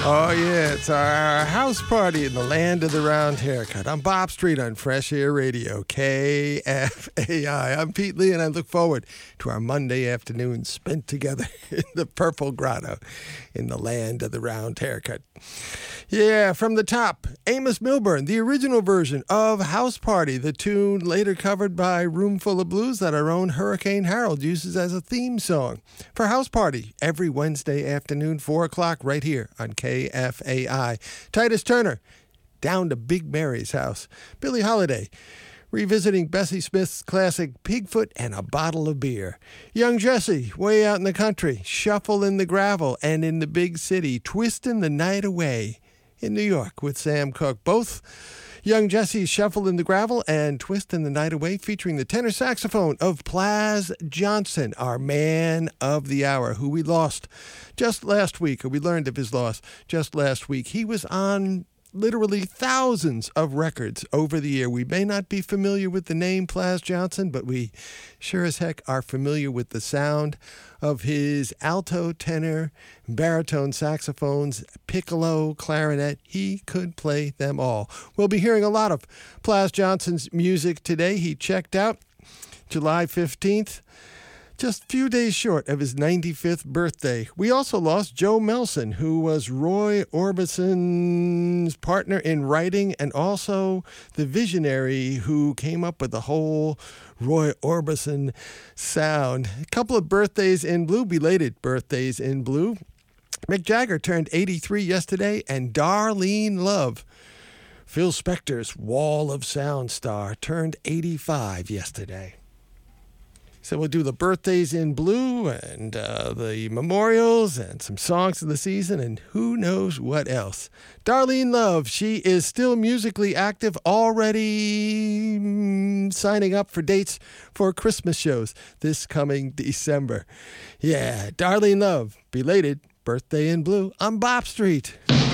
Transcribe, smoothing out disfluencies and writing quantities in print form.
Oh, yeah, it's our house party in the land of the round haircut. I'm Bob Street on Fresh Air Radio, KFAI. I'm Pete Lee, and I look forward to our Monday afternoon spent together in the Purple Grotto in the land of the round haircut. Yeah, from the top, Amos Milburn, the original version of House Party, the tune later covered by Roomful of Blues that our own Hurricane Harold uses as a theme song for House Party every Wednesday afternoon, 4 o'clock, right here on KFAI. Titus Turner, Down to Big Mary's House. Billie Holiday, revisiting Bessie Smith's classic Pigfoot and a Bottle of Beer. Young Jesse, Way Out in the Country, Shuffle in the Gravel, and in the Big City, Twistin' the Night Away in New York with Sam Cooke. Both Young Jesse's Shuffle in the Gravel and Twistin' the Night Away featuring the tenor saxophone of Plas Johnson, our man of the hour, who we lost just last week, or we learned of his loss just last week. He was on literally thousands of records over the year. We may not be familiar with the name Plas Johnson, but we sure as heck are familiar with the sound of his alto, tenor, baritone saxophones, piccolo, clarinet. He could play them all. We'll be hearing a lot of Plas Johnson's music today. He checked out July 15th. Just a few days short of his 95th birthday. We also lost Joe Melson, who was Roy Orbison's partner in writing and also the visionary who came up with the whole Roy Orbison sound. A couple of birthdays in blue, belated birthdays in blue. Mick Jagger turned 83 yesterday, and Darlene Love, Phil Spector's Wall of Sound star, turned 85 yesterday. So we'll do the birthdays in blue and the memorials and some songs of the season and who knows what else. Darlene Love, she is still musically active, already signing up for dates for Christmas shows this coming December. Yeah, Darlene Love, belated birthday in blue. I'm Bob Street.